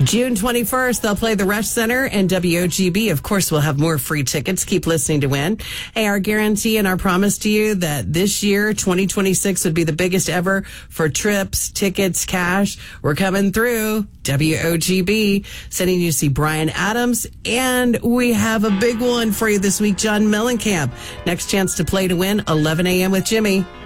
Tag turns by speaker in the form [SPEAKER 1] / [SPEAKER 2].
[SPEAKER 1] June 21st, they'll play the Rush Center and WOGB. Of course, we'll have more free tickets. Keep listening to win. Hey, our guarantee and our promise to you that this year, 2026, would be the biggest ever for trips, tickets, cash. We're coming through. WOGB, sending you to see Bryan Adams. And we have a big one for you this week, John Mellencamp. Next chance to play to win, 11 a.m. with Jimmy.